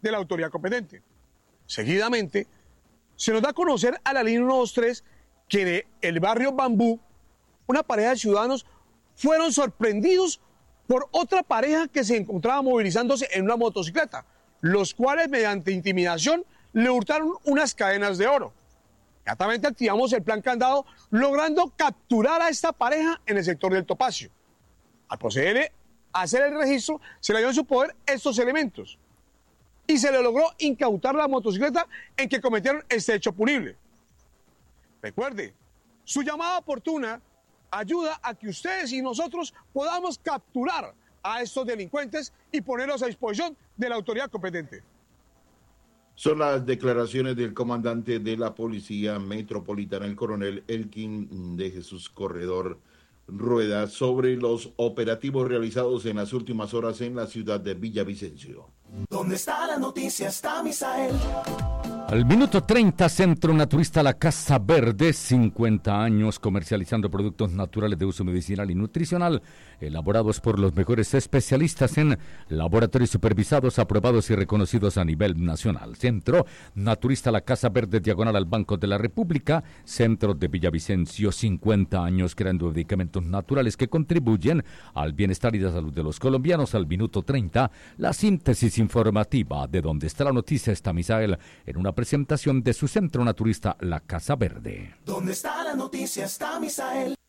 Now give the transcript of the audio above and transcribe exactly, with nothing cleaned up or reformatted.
de la autoridad competente. Seguidamente, se nos da a conocer a la línea ciento veintitrés que en el barrio Bambú, una pareja de ciudadanos fueron sorprendidos por otra pareja que se encontraba movilizándose en una motocicleta, los cuales mediante intimidación le hurtaron unas cadenas de oro. Inmediatamente activamos el plan Candado, logrando capturar a esta pareja en el sector del Topacio. Al proceder a hacer el registro, se le dio en su poder estos elementos y se le logró incautar la motocicleta en que cometieron este hecho punible. Recuerde, su llamada oportuna ayuda a que ustedes y nosotros podamos capturar a estos delincuentes y ponerlos a disposición de la autoridad competente. Son las declaraciones del comandante de la Policía Metropolitana, el coronel Elkin de Jesús Corredor Rueda, sobre los operativos realizados en las últimas horas en la ciudad de Villavicencio. ¿Dónde está la noticia? Está Misael. Al minuto treinta, Centro Naturista La Casa Verde, cincuenta años comercializando productos naturales de uso medicinal y nutricional, elaborados por los mejores especialistas en laboratorios supervisados, aprobados y reconocidos a nivel nacional. Centro Naturista La Casa Verde, diagonal al Banco de la República, Centro de Villavicencio, cincuenta años creando medicamentos naturales que contribuyen al bienestar y la salud de los colombianos. Al minuto treinta, la síntesis informativa de Donde está la noticia está Misael en una presentación de su Centro Naturista La Casa Verde. ¿Dónde está la noticia? Está Misael.